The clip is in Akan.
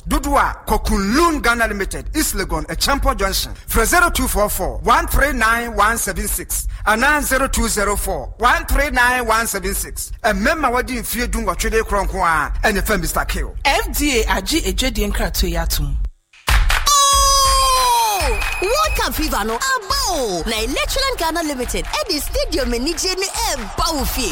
Dudua Kokunlun Ghana Limited, East Legon, a Champo Junction. For 0244 139176 and 0204 139176. A member what didn't fear doing what today Cronkwa and the firm Mr. Kill. FDA AG Ejedian Kratoyatum. World Cup fever no abo na Electron Ghana Limited at the stadium in Nigeria e ba ofi